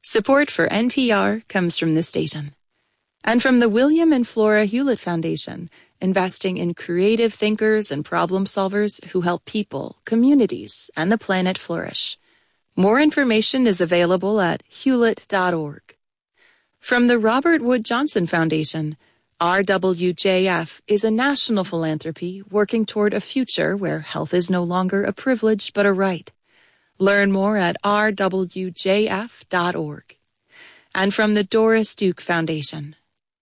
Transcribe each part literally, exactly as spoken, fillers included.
Support for N P R comes from this station. And from the William and Flora Hewlett Foundation, investing in creative thinkers and problem solvers who help people, communities, and the planet flourish. More information is available at hewlett dot org. From the Robert Wood Johnson Foundation, R W J F is a national philanthropy working toward a future where health is no longer a privilege but a right. Learn more at r w j f dot org. And from the Doris Duke Foundation.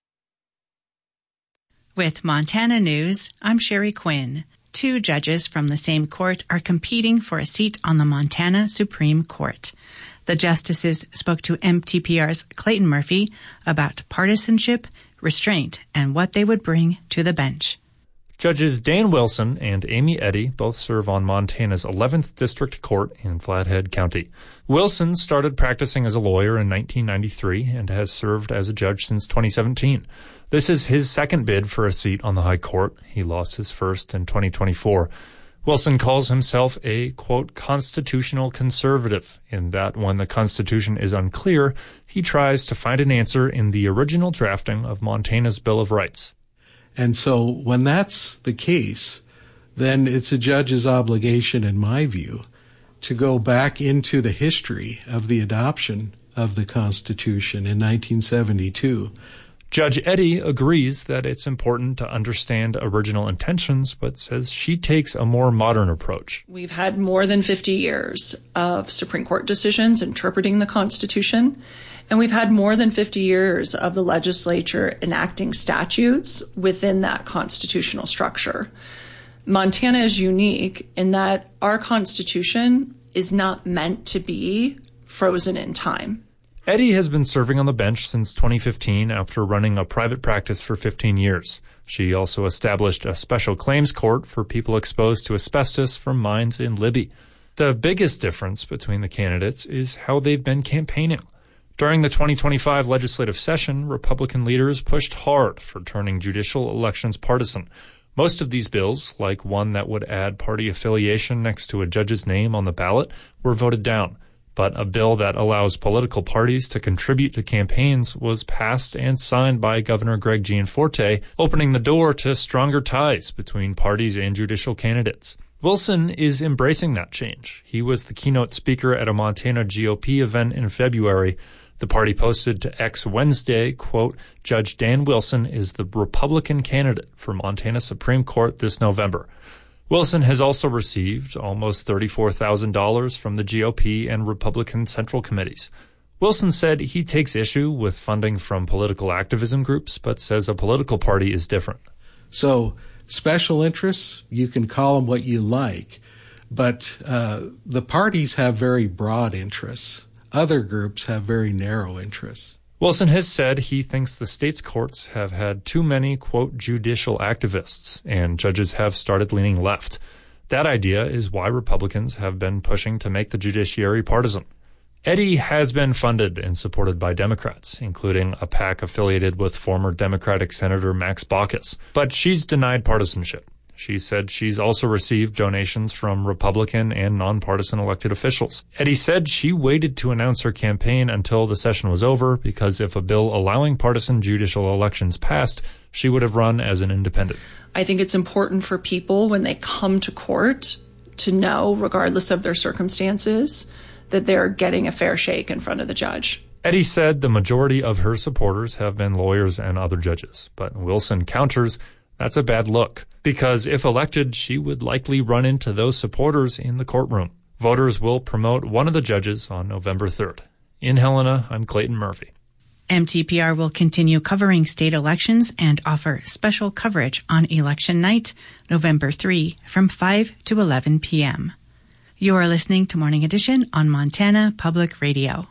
With Montana News, I'm Sherry Quinn. Two judges from the same court are competing for a seat on the Montana Supreme Court. The justices spoke to M T P R's Clayton Murphy about partisanship, restraint, and what they would bring to the bench. Judges Dan Wilson and Amy Eddy both serve on Montana's eleventh District Court in Flathead County. Wilson started practicing as a lawyer in nineteen ninety-three and has served as a judge since twenty seventeen. This is his second bid for a seat on the High Court. He lost his first in twenty twenty-four. Wilson calls himself a, quote, constitutional conservative, in that when the Constitution is unclear, he tries to find an answer in the original drafting of Montana's Bill of Rights. And so when that's the case, then it's a judge's obligation, in my view, to go back into the history of the adoption of the Constitution in nineteen seventy-two. Judge Eddy agrees that it's important to understand original intentions, but says she takes a more modern approach. We've had more than fifty years of Supreme Court decisions interpreting the Constitution, and we've had more than fifty years of the legislature enacting statutes within that constitutional structure. Montana is unique in that our Constitution is not meant to be frozen in time. Eddy has been serving on the bench since twenty fifteen after running a private practice for fifteen years. She also established a special claims court for people exposed to asbestos from mines in Libby. The biggest difference between the candidates is how they've been campaigning. During the twenty twenty-five legislative session, Republican leaders pushed hard for turning judicial elections partisan. Most of these bills, like one that would add party affiliation next to a judge's name on the ballot, were voted down. But a bill that allows political parties to contribute to campaigns was passed and signed by Governor Greg Gianforte, opening the door to stronger ties between parties and judicial candidates. Wilson is embracing that change. He was the keynote speaker at a Montana G O P event in February. The party posted to X Wednesday, quote, Judge Dan Wilson is the Republican candidate for Montana Supreme Court this November. Wilson has also received almost thirty-four thousand dollars from the G O P and Republican Central Committees. Wilson said he takes issue with funding from political activism groups, but says a political party is different. So special interests, you can call them what you like, but uh, the parties have very broad interests. Other groups have very narrow interests. Wilson has said he thinks the state's courts have had too many, quote, judicial activists, and judges have started leaning left. That idea is why Republicans have been pushing to make the judiciary partisan. Eddy has been funded and supported by Democrats, including a PAC affiliated with former Democratic Senator Max Baucus. But she's denied partisanship. She said she's also received donations from Republican and nonpartisan elected officials. Eddy said she waited to announce her campaign until the session was over because if a bill allowing partisan judicial elections passed, she would have run as an independent. I think it's important for people when they come to court to know, regardless of their circumstances, that they're getting a fair shake in front of the judge. Eddy said the majority of her supporters have been lawyers and other judges, but Wilson counters that's a bad look, because if elected, she would likely run into those supporters in the courtroom. Voters will promote one of the judges on November third. In Helena, I'm Clayton Murphy. M T P R will continue covering state elections and offer special coverage on election night, November third, from five to eleven p.m. You are listening to Morning Edition on Montana Public Radio.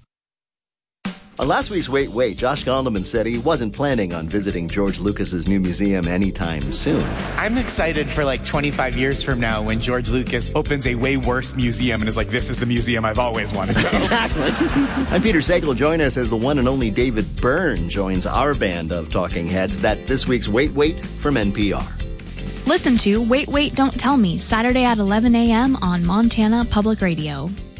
On last week's Wait, Wait, Josh Gondelman said he wasn't planning on visiting George Lucas's new museum anytime soon. I'm excited for like twenty-five years from now when George Lucas opens a way worse museum and is like, this is the museum I've always wanted to go. Exactly. I'm Peter Sagal. Join us as the one and only David Byrne joins our band of talking heads. That's this week's Wait, Wait from N P R. Listen to Wait, Wait, Don't Tell Me, Saturday at eleven a.m. on Montana Public Radio.